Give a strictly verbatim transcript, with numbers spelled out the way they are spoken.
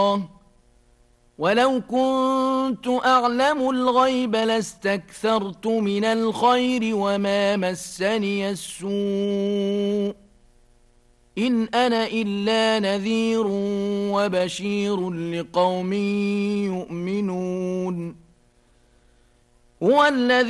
ولو كنت أعلم الغيب لاستكثرت من الخير وما مسني السوء إن أنا إلا نذير وبشير لقوم يؤمنون هو الذي